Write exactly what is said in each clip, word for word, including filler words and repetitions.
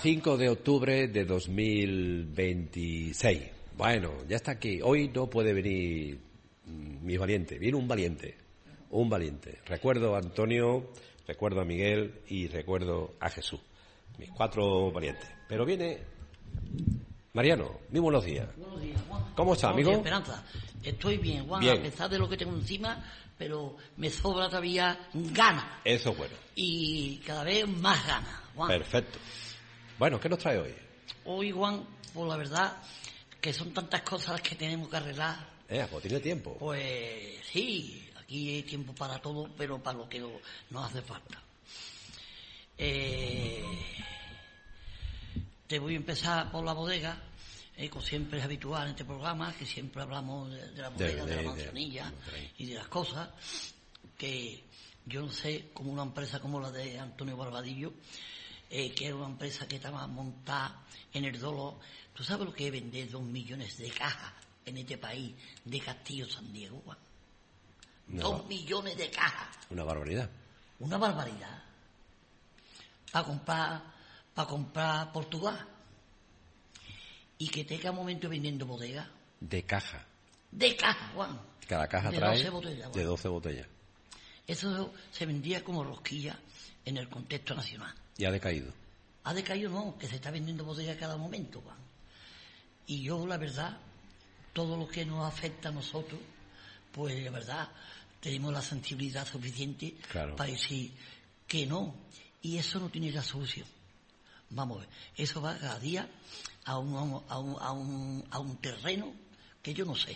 cinco de octubre de dos mil veintiséis. Bueno, ya está aquí. Hoy no puede venir mi valiente. Viene un valiente. Un valiente. Recuerdo a Antonio, recuerdo a Miguel y recuerdo a Jesús. Mis cuatro valientes. Pero viene Mariano. Muy buenos días. Buenos días, Juan. ¿Cómo está, amigo? Buenos días, Esperanza. Estoy bien, Juan, Bien. a pesar de lo que tengo encima, pero me sobra todavía ganas. Eso es bueno. Y cada vez más ganas, Juan. Perfecto. Bueno, ¿qué nos trae hoy? Hoy, Juan, pues la verdad, que son tantas cosas las que tenemos que arreglar. Eh, pues tiene tiempo. Pues sí, aquí hay tiempo para todo, pero para lo que no- nos hace falta. Eh, te voy a empezar por la bodega, eh, como siempre es habitual en este programa, que siempre hablamos de, de la bodega, de, de- la de- manzanilla de- y de las cosas, que yo no sé cómo una empresa como la de Antonio Barbadillo, eh, que era una empresa que estaba montada en el dolo. ¿Tú sabes lo que es vender dos millones de cajas en este país de Castillo San Diego, Juan? Una, Dos millones de cajas. una barbaridad. Una barbaridad. Para comprar, para comprar Portugal. Y que tenga un momento vendiendo bodegas. De caja. De caja, Juan. Cada caja De trae doce botellas, de bueno. doce botellas. Eso se vendía como rosquilla en el contexto nacional. Y ha decaído. Ha decaído, no, que se está vendiendo bodega cada momento, Juan. Y yo, la verdad, todo lo que nos afecta a nosotros, pues la verdad, tenemos la sensibilidad suficiente Claro. para decir que no. Y eso no tiene la solución. Vamos a ver, eso va cada día a un, a un, a un, a un terreno que yo no sé.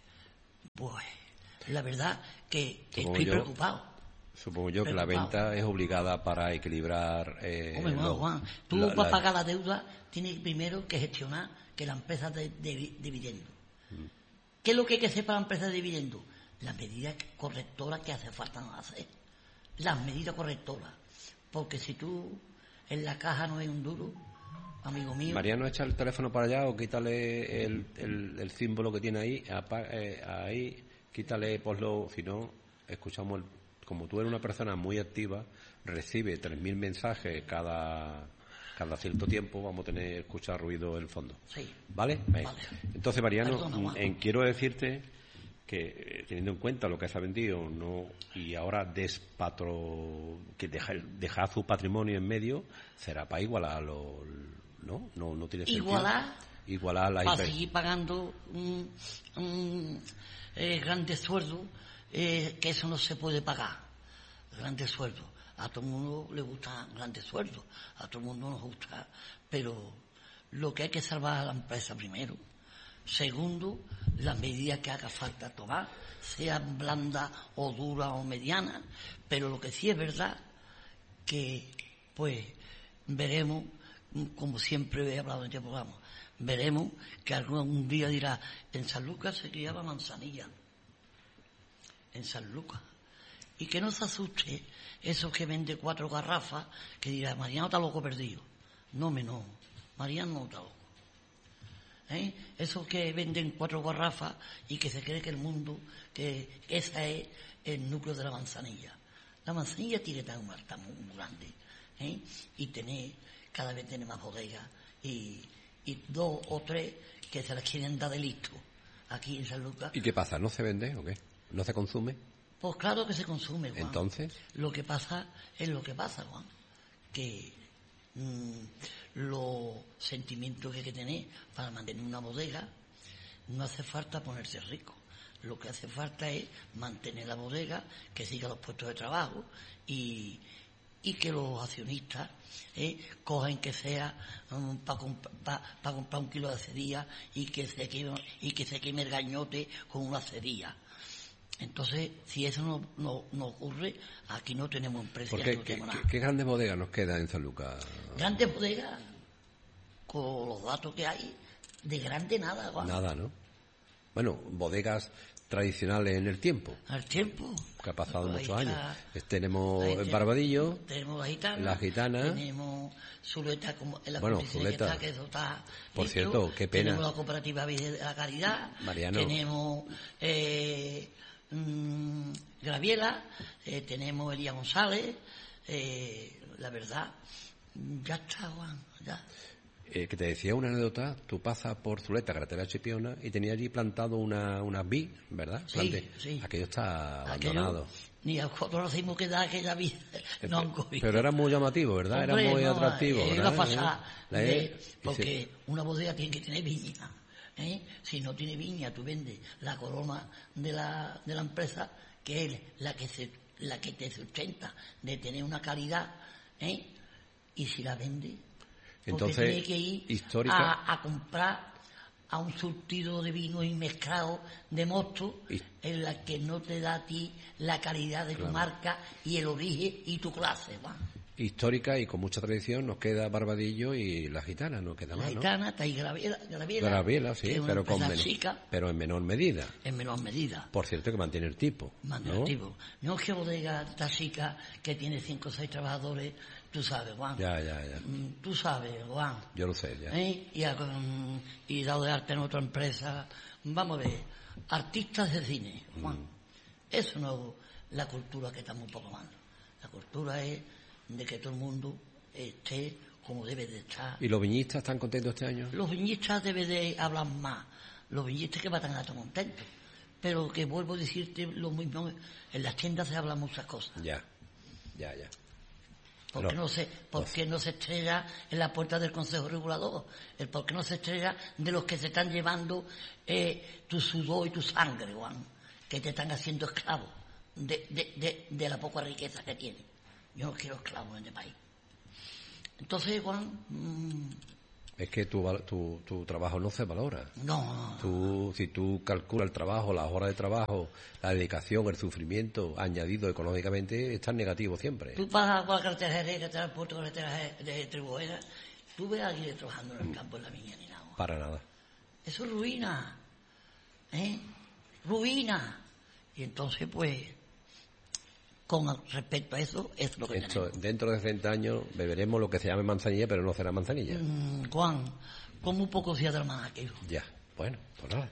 Pues, la verdad que Supongo estoy yo- preocupado. Supongo yo que la Preocupado. venta es obligada para equilibrar. Eh, Hombre, no, los- Juan, tú la- para la- pagar la deuda tienes primero que gestionar que la empresa de, de- dividendo. ¿Qué es lo que hay que hacer para la empresa de dividendo? Las medidas correctoras que hace falta hacer. Las medidas correctoras. Porque si tú en la caja no hay un duro, amigo mío, Mariano, echa el teléfono para allá o quítale el, el, el símbolo que tiene ahí. apa- eh, ahí, quítale, ponlo. Si no, escuchamos. El, como tú eres una persona muy activa, recibe tres mil mensajes cada. Cada cierto tiempo vamos a tener escuchar ruido en el fondo. sí. ¿Vale? Ahí. Vale. Entonces, Mariano, Perdona, Juan. en- quiero decirte que eh, teniendo en cuenta lo que se ha vendido no y ahora despatro que dejar dejar su patrimonio en medio será para igualar lo no no no tiene sentido. Igualar igualar la para inver- seguir pagando un, un eh, grandes sueldos, eh, que eso no se puede pagar. Grandes sueldos. A todo el mundo le gustan grandes sueldos, a todo el mundo nos gusta, pero lo que hay que salvar a la empresa primero. Segundo, las medidas que haga falta tomar, sean blandas o duras o medianas, pero lo que sí es verdad que, pues, veremos, como siempre he hablado en este programa, veremos que algún día dirá, en San Lucas se criaba manzanilla, en San Lucas. Y que no se asuste esos que vende cuatro garrafas, que dirá, Mariano está loco perdido. No, me no, Mariano no está loco. ¿Eh? Esos que venden cuatro garrafas y que se cree que el mundo, que ese es el núcleo de la manzanilla. La manzanilla tiene tan un tan muy grande, ¿eh? Y tener, cada vez tiene más bodegas y, y dos o tres que se las quieren dar de listo aquí en San Lucas. ¿Y qué pasa? ¿No se vende o qué? ¿No se consume? Pues claro que se consume, Juan. Entonces, Lo que pasa es lo que pasa, Juan. Que mmm, los sentimientos que hay que tener para mantener una bodega, no hace falta ponerse rico. Lo que hace falta es mantener la bodega, que siga los puestos de trabajo y, y que los accionistas eh, cogen que sea um, para comp pa, pa comprar un kilo de cería y que se queme, y que se queme el gañote con una cería. Entonces, si eso no, no, no ocurre, aquí no tenemos empresa, ¿por no qué, qué, tenemos nada. qué- qué grandes bodegas nos quedan en San Lucas? Grandes bodegas, con los datos que hay, de grande nada, Juan. Nada, ¿no? Bueno, bodegas tradicionales en el tiempo, Al tiempo. que ha pasado Ahí muchos está. años. Es- Tenemos Ahí el te- Barbadillo, Tenemos la gitana. La Gitana. Tenemos Zuleta, como en la Bueno, condición que Zuleta. está, que eso está Por hecho. cierto, qué pena. Tenemos la cooperativa Virgen de la Caridad. Mariano. Tenemos eh, mm, Graviela. Eh, tenemos Elías González. Eh, la verdad, Ya está, Juan, ya. Eh, que te decía una anécdota, tú pasas por Zuleta, carretera de Chipiona, y tenía allí plantado una, una vid, ¿verdad? Sí, Plante. sí. Aquello está Aquello, abandonado. ni a nosotros nos dimos que dar aquella vida. No han cogido. Pero era muy llamativo, ¿verdad? Hombre, era muy no, atractivo, eh, ¿verdad? Iba a pasar, La- de- y porque se- una bodega tiene que tener viña. ¿eh? Si no tiene viña, tú vendes la corona de la, de la empresa, que es la que se, la que te sustenta de tener una calidad, ¿eh? Y si la vende, porque Entonces, tiene que ir histórica- a, a comprar a un surtido de vino y mezclado de mosto Y- en la que no te da a ti la calidad de tu Claro. marca y el origen y tu clase, Juan. histórica y con mucha tradición nos queda Barbadillo y la gitana, no queda La más, ¿no? gitana, está ahí Graviela, Graviela, Graviela, sí, que es una pero, con empresa menor, chica, pero en menor medida. en menor medida. Por cierto que mantiene el tipo, Más ¿no? negativo. No es que bodega está chica que tiene cinco o seis trabajadores, tú sabes, Juan. Ya, ya, ya. Mm, Tú sabes, Juan. Yo lo sé, ya. ¿Eh? Y, a- mm, y dado de arte en otra empresa. Vamos a ver, artistas de cine, Juan. Mm. Eso no es la cultura que estamos proclamando. La cultura es de que todo el mundo esté como debe de estar. ¿Y los viñistas están contentos este año? Los viñistas deben de hablar más. Los viñistas que van a estar contentos. Pero que vuelvo a decirte lo mismo, en las tiendas se hablan muchas cosas. Ya, ya, ya. ¿Por No, qué no se, por qué no se estrella en la puerta del Consejo Regulador? El por qué no se estrella de los que se están llevando eh, tu sudor y tu sangre, Juan, que te están haciendo esclavo de, de, de, de la poca riqueza que tienen. Yo no quiero esclavos en este país. Entonces, Juan, mmm, Es que tu, val- tu, tu trabajo no se valora. no, no, no. Tú, si tú calculas el trabajo, las horas de trabajo, la dedicación, el sufrimiento añadido económicamente, estás negativo siempre. Tú pasas por la carretera de que está el puerto de carretera de, de Tribuera, tú ves a alguien trabajando en el campo, en la viña, ni nada. Juan. Para nada. Eso es ruina, ¿eh? Ruina. Y entonces, pues, con respecto a eso, es lo que Esto, tenemos. dentro de treinta años beberemos lo que se llame manzanilla, pero no será manzanilla. Mm, Juan, con un poco de más aquello. Ya, bueno, pues nada.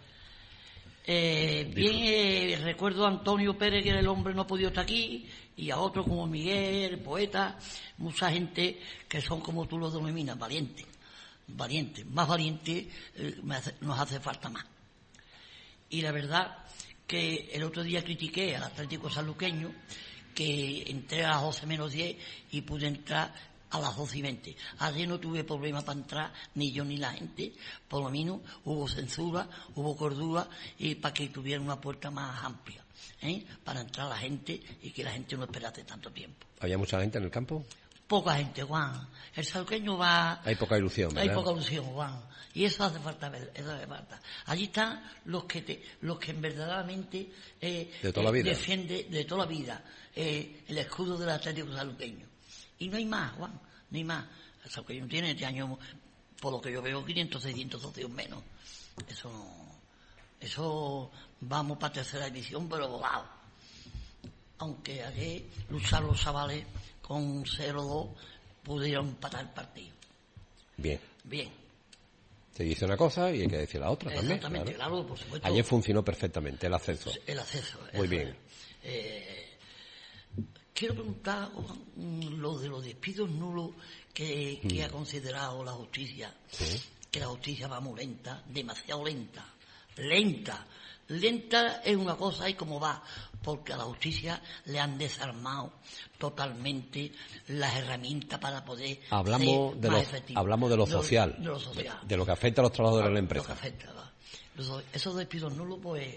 Eh, bien, eh, recuerdo a Antonio Pérez, que el hombre no ha podido estar aquí, y a otros como Miguel, el poeta, mucha gente que son como tú los denominas, valientes. Valientes, más valientes, eh, me hace- nos hace falta más. Y la verdad que el otro día critiqué al Atlético Sanluqueño, que entré a las doce menos diez y pude entrar a las doce y veinte. Ayer no tuve problema para entrar, ni yo ni la gente, por lo menos hubo censura, hubo cordura, y para que tuviera una puerta más amplia, ¿eh? Para entrar la gente y que la gente no esperase tanto tiempo. ¿Había mucha gente en el campo? Poca gente, Juan. El sanluqueño va... Hay poca ilusión, ¿verdad? Hay poca ilusión, Juan. Y eso hace falta ver, eso hace falta. Allí están los que te, los que verdaderamente eh, De toda la vida. defiende de toda la vida eh, el escudo del Atlético Sanluqueño. Y no hay más, Juan, no hay más. El sanluqueño tiene este año, por lo que yo veo, quinientos, seiscientos socios menos. Eso no, eso vamos para tercera división, pero volado. Aunque ayer luchar los chavales con cero dos pudieron empatar el partido. Bien. Bien. Se dice una cosa y hay que decir la otra también. Exactamente, claro. claro, por supuesto. Ayer funcionó perfectamente el ascenso. El acceso. Muy eso bien. es. Eh, quiero preguntar mm, lo de los despidos nulos que, que ha considerado la justicia. Sí. Que la justicia va muy lenta, demasiado lenta. Lenta. Lenta es una cosa y cómo va, porque a la justicia le han desarmado totalmente las herramientas para poder Hablamos ser de más lo, efectivo. hablamos de lo social, De lo social. de lo que afecta a los trabajadores de la Lo que empresa. afecta, ¿va? Los- esos despidos nulos, pues,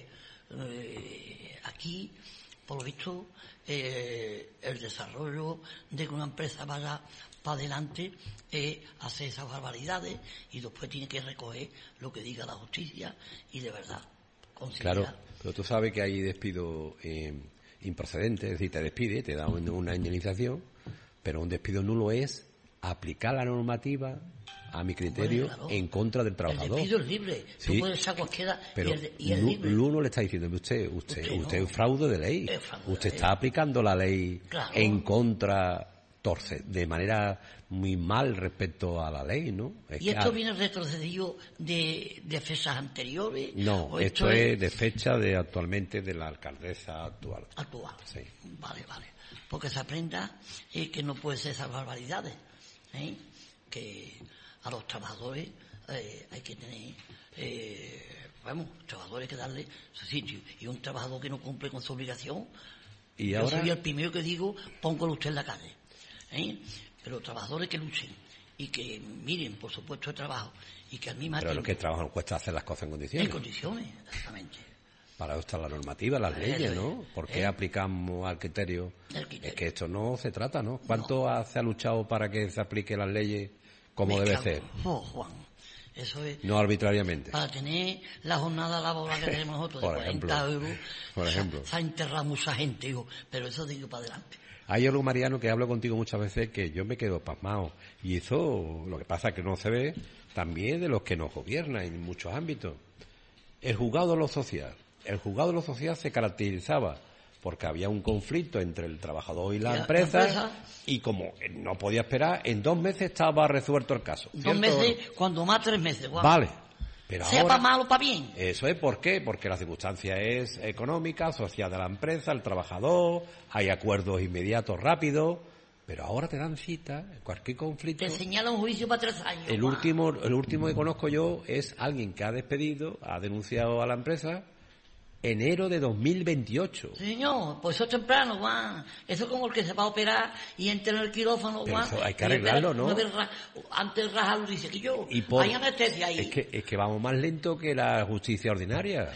eh, aquí, por lo visto, eh, el desarrollo de que una empresa vaya para adelante eh, hace esas barbaridades y después tiene que recoger lo que diga la justicia y de verdad considera. Claro, pero tú sabes que hay despido eh, improcedente, es decir, te despide, te da un- una indemnización, pero un despido nulo es aplicar la normativa, a mi criterio, Bueno, claro. en contra del El trabajador. despido es libre, Sí, tú puedes ser cualquiera Pero y el, y el Lu- libre. Luno le está diciendo, usted, usted, Usted no. usted es fraude de ley. Es fraude de Usted ley. está aplicando la ley Claro. en contra, torce, de manera muy mal respecto a la ley, ¿no? Es ¿Y que esto ha- viene retrocedido de, de fechas anteriores? No, ¿O esto es de fecha de actualmente de la alcaldesa actual. actual? Sí. Vale, vale. Porque se aprenda eh, que no puede ser esas barbaridades. ¿eh? Que a los trabajadores eh, hay que tener, eh, vamos, trabajadores hay que darle su sitio. Y un trabajador que no cumple con su obligación, ¿Y yo ahora? soy el primero que digo, póngalo usted en la calle. ¿eh? Pero los trabajadores que luchen y que miren por su puesto de trabajo y que al mismo Pero tiempo... los que trabajan cuesta hacer las cosas en condiciones. En condiciones, exactamente. Para eso está la normativa, las leyes, ¿no? ¿Por qué ¿Eh? aplicamos al criterio? El criterio. Es que esto no se trata, ¿no? ¿Cuánto no. se ha luchado para que se aplique las leyes como Me debe cago. ser? Oh, Juan, eso es... No arbitrariamente. Para tener la jornada laboral que tenemos nosotros de Por cuarenta ejemplo. euros, Por ejemplo. Se, se ha enterrado mucha gente, digo, pero eso digo para adelante. Hay algo, Mariano, que hablo contigo muchas veces que yo me quedo pasmado. Y eso, lo que pasa es que no se ve también de los que nos gobiernan en muchos ámbitos. El juzgado de lo social. El juzgado de lo social se caracterizaba porque había un conflicto entre el trabajador y la, la empresa, empresa, y como no podía esperar, en dos meses estaba resuelto el caso. Dos ¿cierto? meses, cuando más tres meses. Guau. Vale. Pero sea ahora, para mal o para bien. Eso es, ¿por qué? Porque la circunstancia es económica, social de la empresa, el trabajador, hay acuerdos inmediatos, rápidos, pero ahora te dan cita, en cualquier conflicto. Te señala un juicio para tres años. El guau. último, el último que conozco yo es alguien que ha despedido, ha denunciado a la empresa, enero de dos mil veintiocho. Señor, pues eso es temprano, Juan. Eso es como el que se va a operar y entra en el quirófano, Pero Juan. eso hay que y arreglarlo, espera, ¿no? vez ra- Antes de rajarlo dice que yo, Y por- hay anestesia ahí. Es que, es que vamos más lento que la justicia ordinaria.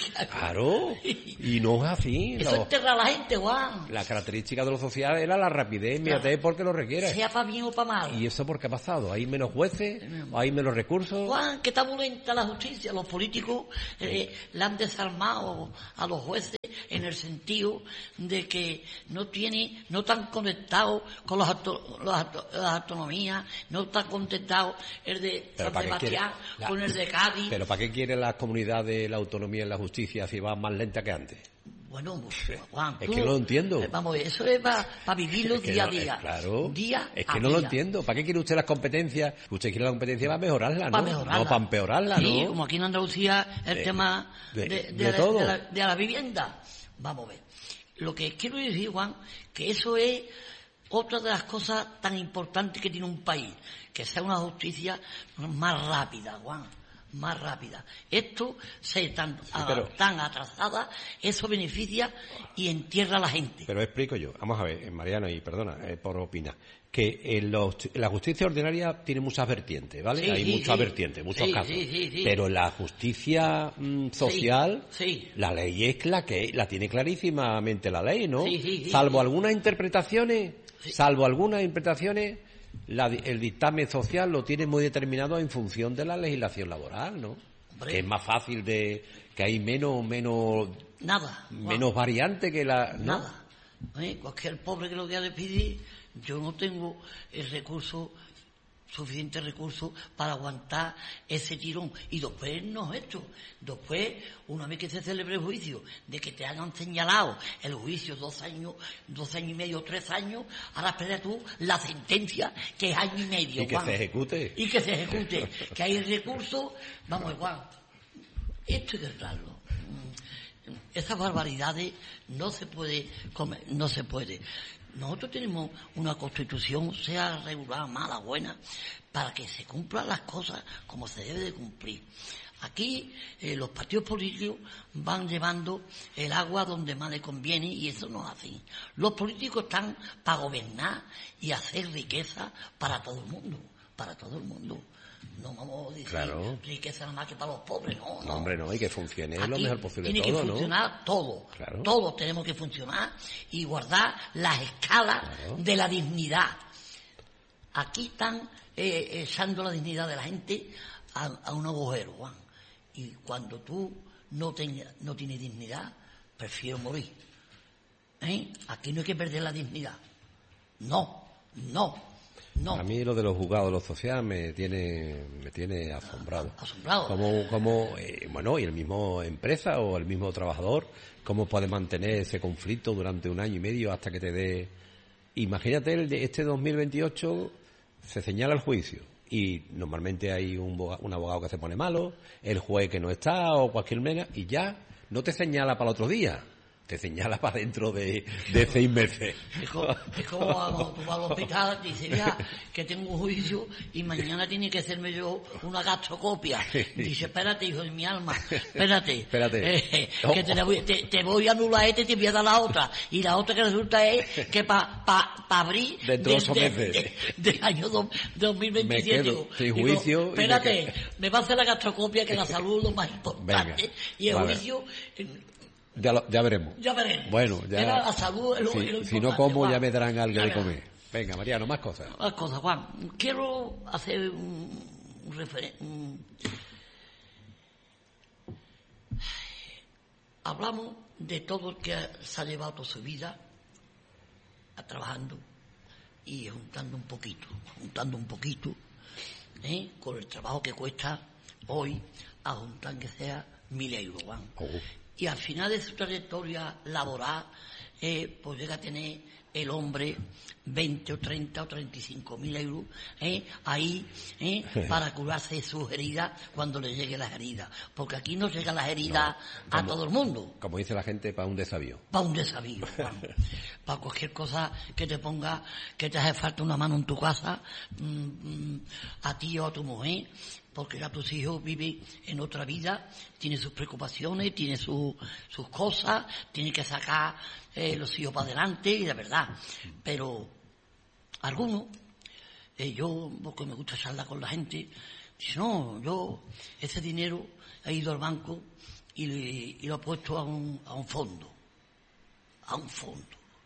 Claro. Y no es así. Eso Lo- enterra a la gente, Juan. la característica de lo social era la rapidez, inmediatez, porque lo requiere. Sea para bien o para mal. ¿Y eso por qué ha pasado? ¿Hay menos jueces? ¿O hay menos recursos? Juan, que está muy lenta la justicia. Los políticos eh, la han desarmado a los jueces en el sentido de que no tiene, no están conectados con los auto- los auto- las autonomías, no están conectados el de Pero San ¿para qué Sebastián quiere la- con el de Cádiz. ¿Pero para qué quiere la comunidad de la autonomía en la justicia si va más lenta que antes? Bueno, pues, Juan, Es tú- que no lo entiendo. eh, Vamos, eso es para vivirlo Es que día no- a día. es claro. Día Es a que no lo día. entiendo. ¿Para qué quiere usted las competencias? Usted quiere la competencia para mejorarla, ¿no? Para mejorarla. No para empeorarla, Sí, ¿no? como aquí en Andalucía el De- tema de- de, de de la, todo. de la- de la vivienda. Vamos a ver. Lo que quiero decir, Juan, que eso es otra de las cosas tan importantes que tiene un país, que sea una justicia más rápida, Juan, más rápida. Esto, ser tan, pero- tan atrasada, eso beneficia y entierra a la gente. Pero explico yo. Vamos a ver, eh, Mariano, y perdona eh, por opinar, que en los- la justicia ordinaria tiene muchas vertientes, ¿vale? Sí, Hay sí, muchas sí. vertientes, muchos Sí, casos. sí, sí, sí. Pero la justicia mm, social, Sí, sí. la ley es la que la tiene clarísimamente la ley, ¿no? Sí, sí, sí, salvo sí. algunas interpretaciones, Sí. salvo algunas interpretaciones, la di- el dictamen social lo tiene muy determinado en función de la legislación laboral, ¿no? Hombre. Que es más fácil de que hay menos menos Nada. Juan. menos variante que la, ¿no? Nada. ¿Eh? Cualquier pobre que lo quiera despedir, yo no tengo el recurso, suficiente recurso para aguantar ese tirón. Y después no es esto. Después, una vez que se celebre el juicio, de que te hayan señalado el juicio dos años, dos años y medio, tres años, ahora espera tú la sentencia, que es año y medio. Y que Juan. se ejecute. Y que se ejecute. Que hay recursos, vamos, Juan, esto hay que arreglarlo. Esas barbaridades no se puede comer, no se puede. Nosotros tenemos una constitución, sea regular, mala, buena, para que se cumplan las cosas como se debe de cumplir. Aquí eh, los partidos políticos van llevando el agua donde más les conviene y eso no es así. Los políticos están para gobernar y hacer riqueza para todo el mundo, para todo el mundo. No vamos a decir Claro. riqueza nada más que para los pobres, no, No, no. hombre, no, y que funcione lo Aquí mejor posible tiene todo, que ¿no? funcionar todo. Claro. Todos tenemos que funcionar y guardar las escalas Claro. de la dignidad. Aquí están eh, echando la dignidad de la gente a, a un agujero, Juan. Y cuando tú no, tenga- no tienes dignidad, prefiero morir. ¿Eh? Aquí no hay que perder la dignidad. No, no, no. A mí lo de los juzgados, lo social, me tiene me tiene asombrado. Asombrado. Como, como eh, bueno, y el mismo empresa o el mismo trabajador, cómo puede mantener ese conflicto durante un año y medio hasta que te dé... Imagínate, el de este dos mil veintiocho se señala el juicio y normalmente hay un, boga- un abogado que se pone malo, el juez que no está o cualquier mena y ya no te señala para el otro día, te señala para dentro de, de seis meses. Es como, es como cuando tú vas al hospital y dices, mira, que tengo un juicio y mañana tiene que hacerme yo una gastrocopia. Dice, espérate, hijo de mi alma, espérate. Espérate. Eh, que te, voy, te, te voy a anular este y te voy a dar la otra. Y la otra que resulta es que para pa, pa abril dentro de ocho meses de, de, del año do, dos mil veintisiete. Me quedo digo, sin digo, juicio. Espérate, y me, me va a hacer la gastrocopia, que la salud es lo más importante. Venga, y el vale. juicio... Ya, lo, ya veremos. Ya veremos. Bueno, ya. Era la salud es lo, si, es lo si no importante, como, Juan. ya me darán algo Ya de verás. comer. Venga, Mariano, más cosas. Más cosas, Juan. Quiero hacer un, un referente. Hablamos de todo el que se ha llevado toda su vida a trabajando y juntando un poquito, juntando un poquito, ¿eh? Con el trabajo que cuesta hoy, a juntar que sea mil euros, Juan. Oh. Y al final de su trayectoria laboral, eh, pues llega a tener el hombre veinte o treinta o treinta y cinco mil euros eh, ahí eh, para curarse sus heridas cuando le lleguen las heridas. Porque aquí no llegan las heridas no, a como, todo el mundo. Como dice la gente, para un desavío. Para un desavío, Juan. Para cualquier cosa que te ponga, que te hace falta una mano en tu casa, mmm, mmm, a ti o a tu mujer, porque ya tus hijos viven en otra vida, tienen sus preocupaciones, tienen su, sus cosas, tienen que sacar eh, los hijos para adelante, y de verdad. Pero algunos, eh, yo, porque me gusta charlar con la gente, dicen, no, yo ese dinero he ido al banco y, le, y lo he puesto a un, a un fondo, a un fondo.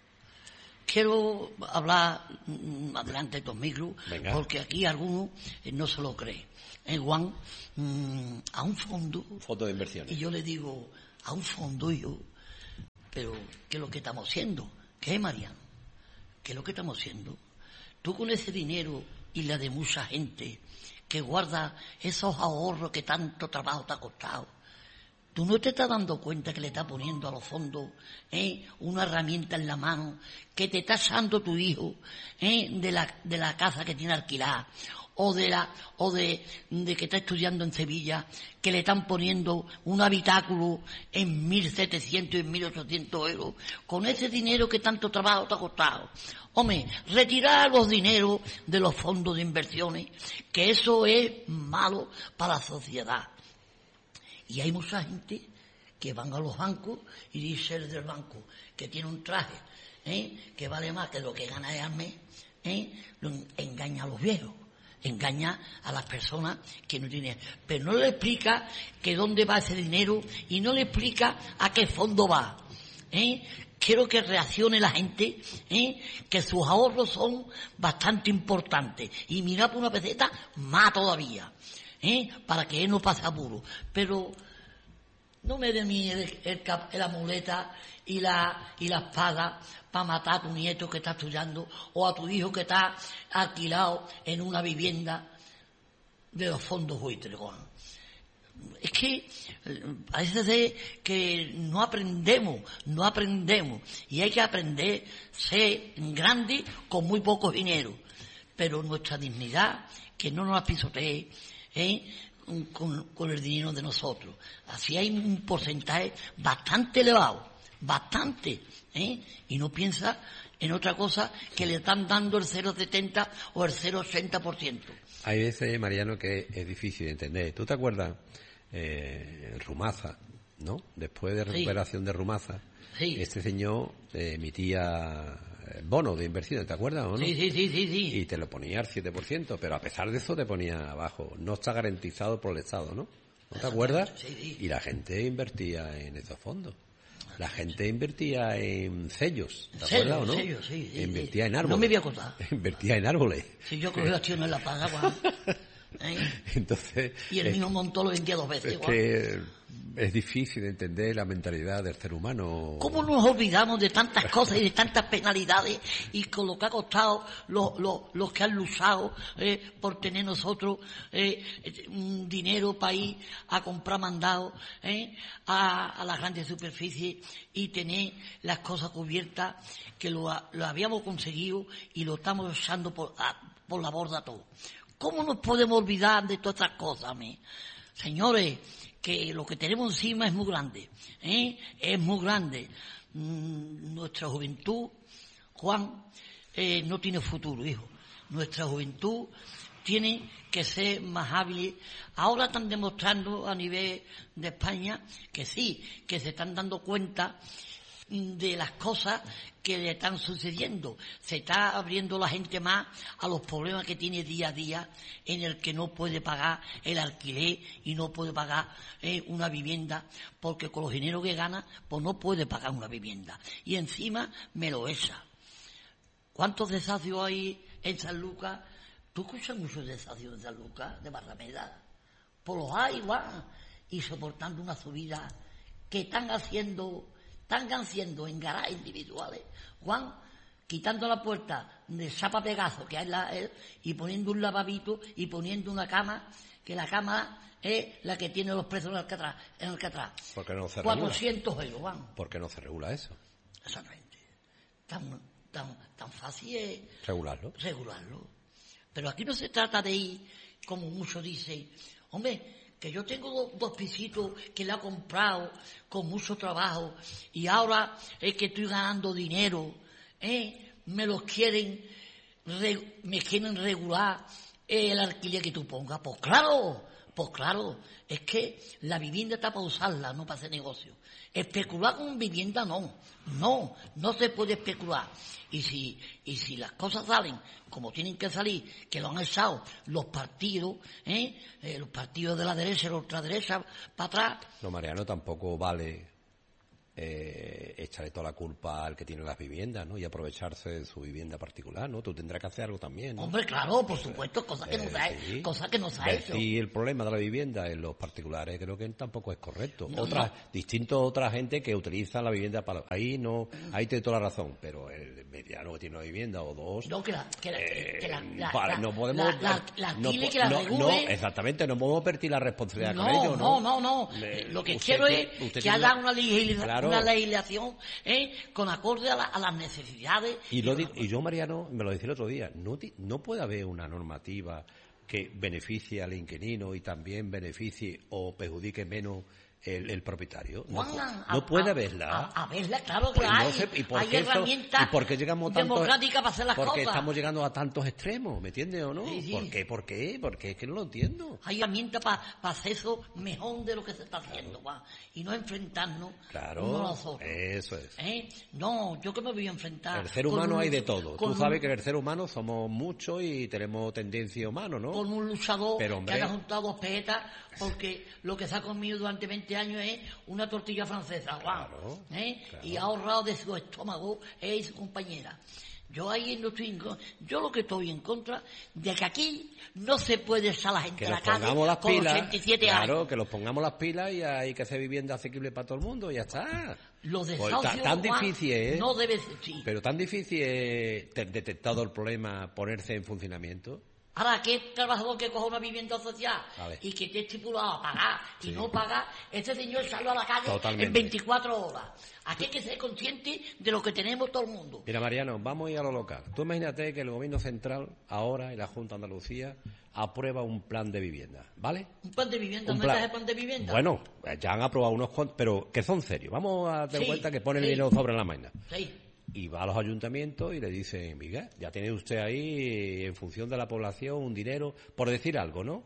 Quiero hablar mmm, adelante de estos micros, Venga. porque aquí algunos eh, no se lo creen. En Juan, mmm, a un fondo. Foto de inversiones. Y yo le digo, a un fondo, y yo, pero ¿qué es lo que estamos haciendo? ¿Qué, Mariano? ¿Qué es lo que estamos haciendo? Tú con ese dinero y la de mucha gente que guarda esos ahorros que tanto trabajo te ha costado, ¿tú no te estás dando cuenta que le estás poniendo a los fondos eh, una herramienta en la mano que te está echando tu hijo eh, de la de la casa que tiene alquilada o de la o de, de que está estudiando en Sevilla, que le están poniendo un habitáculo en mil setecientos y en mil ochocientos euros con ese dinero que tanto trabajo te ha costado? Hombre, retirar los dineros de los fondos de inversiones, que eso es malo para la sociedad. Y hay mucha gente que van a los bancos y dice el del banco que tiene un traje ¿eh? que vale más que lo que gana al mes, ¿eh? lo engaña a los viejos, engaña a las personas que no tienen, pero no le explica que dónde va ese dinero y no le explica a qué fondo va. ¿eh? Quiero que reaccione la gente, ¿eh? que sus ahorros son bastante importantes. Y mira por una peseta, más todavía. ¿Eh? Para que él no pase apuro. Pero no me dé mi el, el, la muleta y la y la espada para matar a tu nieto que está estudiando o a tu hijo que está alquilado en una vivienda de los fondos buitres. Es que parece ser que no aprendemos, no aprendemos. Y hay que aprender a ser grande con muy poco dinero. Pero nuestra dignidad, que no nos la pisotee, ¿Eh? Con, con el dinero de nosotros. Así hay un porcentaje bastante elevado, bastante, ¿eh? Y no piensa en otra cosa que le están dando el cero coma setenta o el cero coma ochenta por ciento. Hay veces, Mariano, que es difícil de entender. ¿Tú te acuerdas eh, Rumaza, ¿no? Después de recuperación sí. de Rumaza, sí. este señor eh, emitía bonos de inversión, ¿te acuerdas o no? Sí, sí, sí, sí, sí. Y te lo ponía al siete por ciento, pero a pesar de eso te ponía abajo. No está garantizado por el Estado, ¿no? ¿No te acuerdas? Sí, sí. Y la gente invertía en esos fondos. La gente invertía en sellos, ¿te sellos, acuerdas o no? Sellos, sí, sí, invertía sí. en árboles. No me voy a contar. Invertía en árboles. Si yo cogí acciones en la paga, Juan. ¿Eh? Entonces, y el mismo montón lo vendía dos veces. Es que es difícil entender la mentalidad del ser humano. ¿Cómo nos olvidamos de tantas cosas y de tantas penalidades y con lo que ha costado los, los, los que han luchado eh, por tener nosotros eh, un dinero para ir a comprar mandado eh, a, a las grandes superficies y tener las cosas cubiertas, que lo, lo habíamos conseguido y lo estamos echando por, a, por la borda todo? ¿Cómo nos podemos olvidar de todas estas cosas, me? Señores, que lo que tenemos encima es muy grande, ¿eh? Es muy grande. mmm, nuestra juventud, Juan, eh, no tiene futuro, hijo. Nuestra juventud tiene que ser más hábiles. Ahora están demostrando a nivel de España que sí, que se están dando cuenta de las cosas que le están sucediendo. Se está abriendo la gente más a los problemas que tiene día a día, en el que no puede pagar el alquiler y no puede pagar eh, una vivienda, porque con los dineros que gana, pues no puede pagar una vivienda. Y encima me lo echa. ¿Cuántos desahucios hay en San Lucas? ¿Tú escuchas muchos desahucios en San Lucas, de Barrameda? Pues los hay, van, y soportando una subida que están haciendo... Están haciendo en garajes individuales, Juan, quitando la puerta de chapa pegazo que hay la, eh, y poniendo un lavabito y poniendo una cama, que la cama es la que tiene los presos en Alcatraz. En Alcatraz. ¿Por qué no se regula? cuatrocientos euros, Juan. ¿Por qué no se regula eso? Exactamente. Tan, tan, tan fácil es regularlo. regularlo. Pero aquí no se trata de ir, como muchos dicen, hombre, que yo tengo dos, dos pisitos que le he comprado con mucho trabajo y ahora es que estoy ganando dinero, ¿eh? me los quieren, re, me quieren regular el alquiler que tú pongas. Pues claro, pues claro, es que la vivienda está para usarla, no para hacer negocio. Especular con vivienda no, no, no se puede especular. Y si, y si las cosas salen como tienen que salir, que lo han echado los partidos, ¿eh? Eh, los partidos de la derecha y la ultraderecha para atrás. No, Mariano, tampoco vale eh, echarle toda la culpa al que tiene las viviendas, ¿no? Y aprovecharse de su vivienda particular, ¿no? Tú tendrás que hacer algo también, ¿no? Hombre, claro, por supuesto, cosas que, eh, no se ha, sí. cosas que no se ha hecho. Y el problema de la vivienda en los particulares creo que tampoco es correcto. No, Otras, no. Distinto a otra gente que utiliza la vivienda para... Ahí no, ahí te doy toda la razón, pero el mediano que tiene una vivienda o dos... No, que la... Que la, eh, que la, la, vale, la no podemos... La, la, la no, que la no, regule. no, exactamente, no podemos vertir la responsabilidad no, con ellos, ¿no? No, no, no. Me, Lo que quiero es que hagan una, legisla, claro. una legislación ¿eh? con acorde a, la, a las necesidades. Y, y, lo di, y yo, Mariano, me lo decía el otro día, no, no puede haber una normativa que beneficie al inquilino y también beneficie o perjudique menos el, el propietario. No, Juan, no a, puede a, haberla. A, a verla, claro que pues hay. No sé, ¿y por hay herramientas ¿Y por qué llegamos tanto, democráticas para hacer las porque cosas? Porque estamos llegando a tantos extremos, ¿me entiendes o no? Sí, sí. ¿Por qué? ¿Por qué? Porque es que no lo entiendo. Hay herramientas para pa hacer eso mejor de lo que se está haciendo, claro. Y no enfrentarnos claro, uno a los otros. Eso es. ¿Eh? No, yo que me voy a enfrentar. El ser humano un, hay de todo. Tú un, sabes que en el ser humano somos muchos y tenemos tendencia humana, ¿no? Con un luchador Pero, hombre, que ha juntado dos pesetas porque lo que se ha comido durante veinte años es una tortilla francesa, claro, ¿eh? Claro. Y ha ahorrado de su estómago él y su compañera. Yo ahí no estoy en contra. Yo lo que estoy en contra de que aquí no se puede echar la gente que a la calle las con pilas, ochenta y siete claro, años. Claro, que los pongamos las pilas y hay que hacer vivienda asequible para todo el mundo y ya está. Los desahucios, pues, tan, tan difícil es, no debe ser, sí. Pero tan difícil es detectado el problema, ponerse en funcionamiento. Ahora, ¿qué trabajador que coja una vivienda social vale. y que esté estipulado a pagar y sí. no pagar, este señor sale a la calle Totalmente. en veinticuatro horas? Aquí hay que ser consciente de lo que tenemos todo el mundo. Mira, Mariano, vamos a ir a lo local. Tú imagínate que el Gobierno Central, ahora, y la Junta de Andalucía, aprueba un plan de vivienda, ¿vale? ¿Un plan de vivienda? ¿No es el plan de vivienda? Bueno, ya han aprobado unos cuantos, pero que son serios. Vamos a dar sí, cuenta que ponen sí. el dinero sobre la máquina. Sí. Y va a los ayuntamientos y le dicen, Miguel, ya tiene usted ahí, en función de la población, un dinero, por decir algo, ¿no?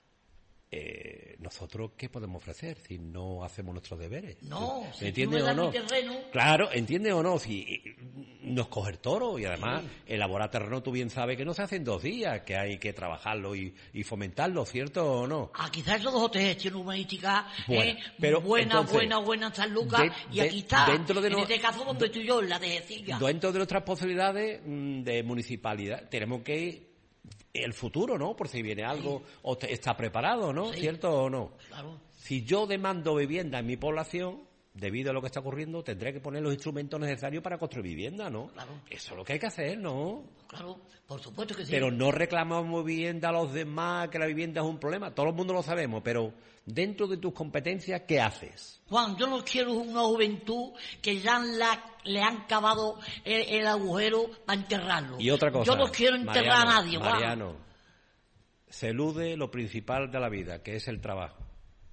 Eh, nosotros qué podemos ofrecer si no hacemos nuestros deberes. No, ¿me si entiendes tú me o no? Terreno... Claro, entiende o no, si nos coge el toro y además sí. elaborar terreno tú bien sabes que no se hace en dos días, que hay que trabajarlo y, y fomentarlo, ¿cierto o no? Ah, quizás esos dos o tres gestiones urbanísticas bueno, eh, pero buena, entonces, buena, buena en San Lucas de, y aquí está, dentro de en no, este caso donde tú y yo, en la de Jecilla. Dentro de nuestras posibilidades de municipalidad tenemos que ir el futuro, ¿no? Por si viene algo sí. o te, está preparado, ¿no? Sí. ¿Cierto o no? Claro. Si yo demando vivienda en mi población, debido a lo que está ocurriendo, tendré que poner los instrumentos necesarios para construir vivienda, ¿no? Claro. Eso es lo que hay que hacer, ¿no? Claro, por supuesto que sí. Pero no reclamamos vivienda a los demás, que la vivienda es un problema. Todo el mundo lo sabemos, pero dentro de tus competencias, ¿qué haces? Juan, yo no quiero una juventud que ya la, le han cavado el, el agujero para enterrarlo. Y otra cosa. Yo no quiero enterrar Mariano, a nadie, Juan. Mariano, se elude lo principal de la vida, que es el trabajo.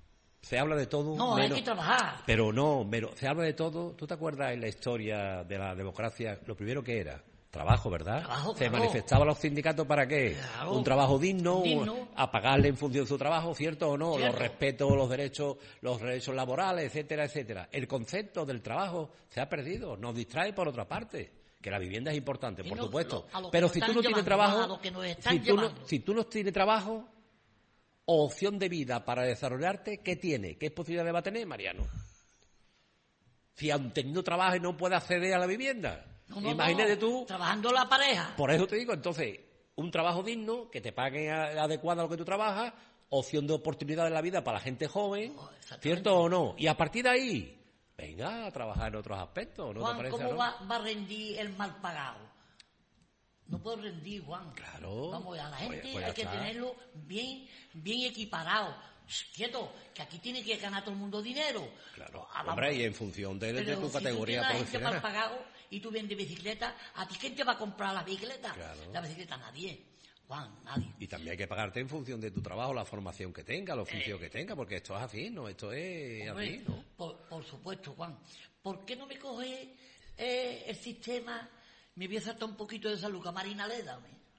se habla de todo. No, menos, hay que trabajar. Pero no, pero se habla de todo. ¿Tú te acuerdas en la historia de la democracia lo primero que era? Trabajo, ¿verdad? Trabajo, Se claro. manifestaban los sindicatos para qué? Claro. Un trabajo digno, Digno. a pagarle en función de su trabajo, ¿cierto o no? Cierto. Los respetos, los derechos, los derechos laborales, etcétera, etcétera. El concepto del trabajo se ha perdido, nos distrae por otra parte. Que la vivienda es importante, Y por no, supuesto. lo- a lo que Pero nos si tú están no tienes llevando, trabajo, a lo que nos están si tú no, llevando. si tú no tienes trabajo o opción de vida para desarrollarte, ¿qué tiene? ¿Qué posibilidades va a tener, Mariano? Si aun teniendo trabajo no puede acceder a la vivienda. No, no, Imagínate no, tú. trabajando la pareja. Por eso te digo, entonces, un trabajo digno, que te paguen a- adecuado a lo que tú trabajas, opción de oportunidad en la vida para la gente joven, Oh, exactamente. ¿cierto o no? Y a partir de ahí, venga a trabajar en otros aspectos, ¿no Juan, te parece? ¿cómo no? va, va a rendir el mal pagado? No puede rendir, Juan. Claro. Vamos, a la Pues- gente pues ya hay que está. tenerlo bien, bien equiparado. Shh, quieto, que aquí tiene que ganar todo el mundo dinero. Claro, Ah, vamos. hombre, y en función de, de Pero tu si categoría tú tienes a gente mal profesional. pagado y tú vendes bicicleta, ¿a ti quién te va a comprar la bicicleta? Claro. La bicicleta nadie. Juan, nadie. Y también hay que pagarte en función de tu trabajo, la formación que tenga, el oficio que tenga, porque esto es así, ¿no? Esto es Hombre, así, ¿no? por, por supuesto, Juan. ¿Por qué no me coge eh, el sistema? Me voy a saltar un poquito de salud, Marina Leda,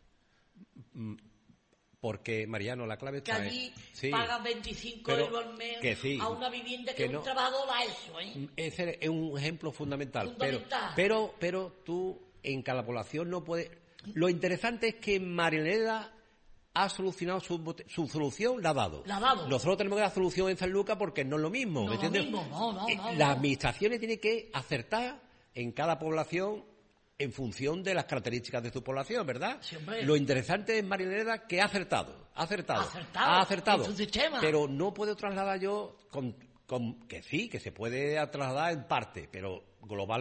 Porque, Mariano, la clave que está allí en... Sí, pagan veinticinco pero euros al mes que sí, a una vivienda que, que un no. trabajador da eso, ¿eh? Ese es un ejemplo fundamental. Fundamental. Pero, pero, pero tú, en cada población no puedes... Lo interesante es que Marineda ha solucionado su, su solución, la ha dado. La ha dado. Nosotros tenemos que dar solución en San Lucas porque no es lo mismo. No ¿me es lo entiendes? mismo, no, no, Eh, no, Las no. administraciones tienen que acertar en cada población en función de las características de su población, ¿verdad? Sí, hombre. Lo interesante es Marineda que ha acertado, ha acertado, Acertado, ha acertado, en su sistema. pero no puedo trasladar yo con, con que sí, que se puede trasladar en parte, pero global